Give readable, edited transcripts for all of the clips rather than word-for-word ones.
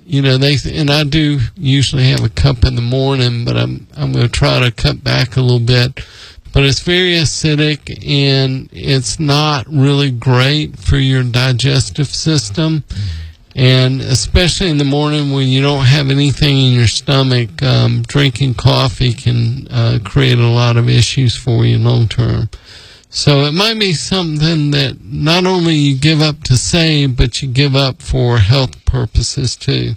I do usually have a cup in the morning, but I'm going to try to cut back a little bit. But it's very acidic, and it's not really great for your digestive system. And especially in the morning when you don't have anything in your stomach, drinking coffee can create a lot of issues for you long term. So it might be something that not only you give up to save, but you give up for health purposes too.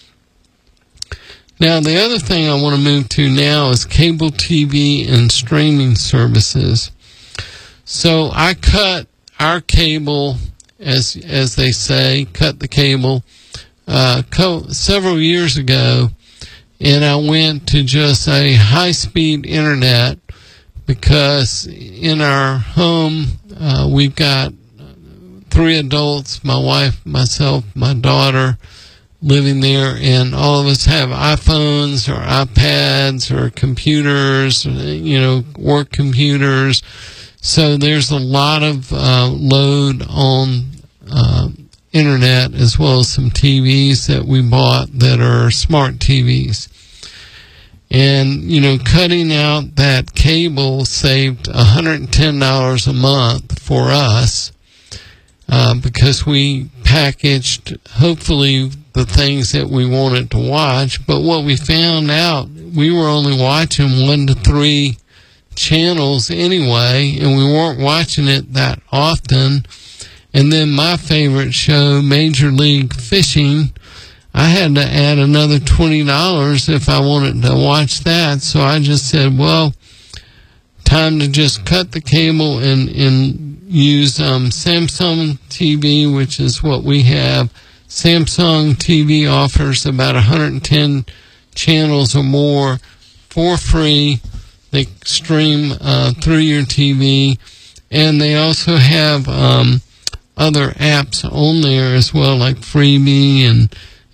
Now, the other thing I want to move to now is cable TV and streaming services. So I cut our cable, as they say, cut the cable several years ago, and I went to just a high-speed internet because in our home we've got 3 adults, my wife, myself, my daughter, living there, and all of us have iPhones or iPads or computers, work computers. So there's a lot of load on internet, as well as some TVs that we bought that are smart TVs. And, cutting out that cable saved $110 a month for us because we packaged, hopefully, the things that we wanted to watch. But what we found out, we were only watching 1 to 3 channels anyway, and we weren't watching it that often. And then my favorite show, Major League Fishing, I had to add another $20 if I wanted to watch that. So I just said, well, time to just cut the cable and use Samsung TV, which is what we have. Samsung TV offers about 110 channels or more for free. They stream through your TV, and they also have other apps on there as well, like Freebie and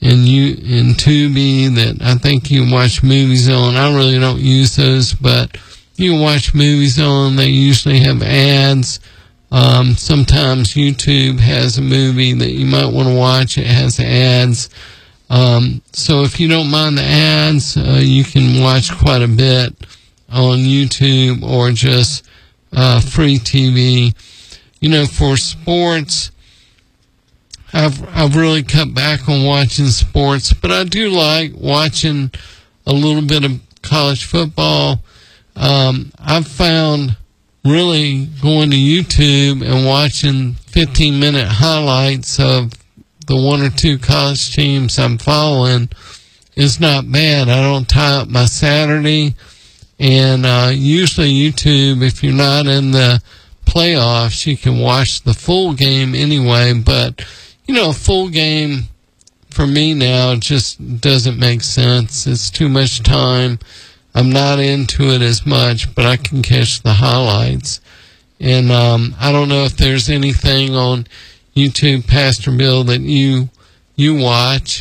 Tubi, that I think you can watch movies on. I really don't use those, but you can watch movies on. They usually have ads. Sometimes YouTube has a movie that you might want to watch. It has ads. So if you don't mind the ads, you can watch quite a bit on YouTube or just free TV. For sports, I've really cut back on watching sports, but I do like watching a little bit of college football. I've found really going to YouTube and watching 15-minute highlights of the 1 or 2 college teams I'm following is not bad. I don't tie up my Saturday. And usually YouTube, if you're not in the playoffs, you can watch the full game anyway. But, a full game for me now just doesn't make sense. It's too much time. I'm not into it as much, but I can catch the highlights. And I don't know if there's anything on YouTube, Pastor Bill, that you watch,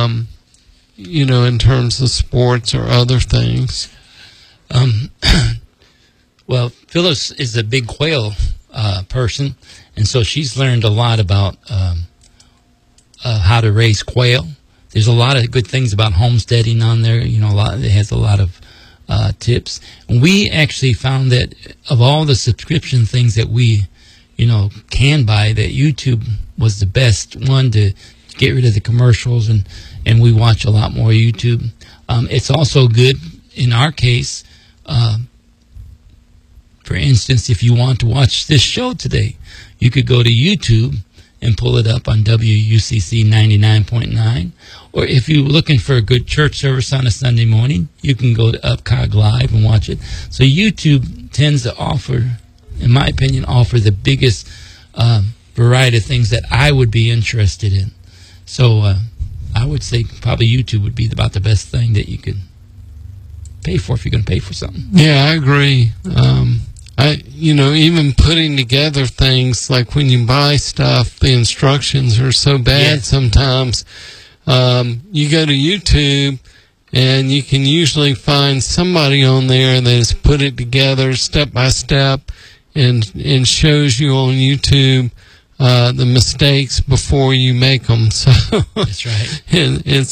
in terms of sports or other things. Well, Phyllis is a big quail person, and so she's learned a lot about how to raise quail. There's a lot of good things about homesteading on there. It has a lot of tips. And we actually found that of all the subscription things that we, can buy, that YouTube was the best one to get rid of the commercials, and we watch a lot more YouTube. It's also good in our case. For instance, if you want to watch this show today, you could go to YouTube and pull it up on WUCC 99.9. Or if you're looking for a good church service on a Sunday morning, you can go to UpCog Live and watch it. So YouTube tends to offer, in my opinion, the biggest variety of things that I would be interested in. So I would say probably YouTube would be about the best thing that you could pay for if you're going to pay for something. Yeah, I agree. Even putting together things, like when you buy stuff, the instructions are so bad sometimes. You go to YouTube, and you can usually find somebody on there that has put it together step by step and shows you on YouTube the mistakes before you make them. So that's right. It's